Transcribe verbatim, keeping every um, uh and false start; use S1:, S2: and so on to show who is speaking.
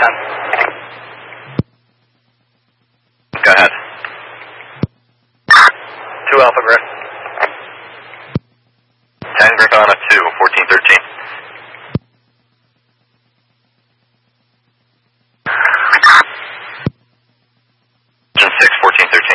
S1: ten. Go ahead. two Alpha Griff. ten Griff on a two, fourteen thirteen. six, fourteen thirteen.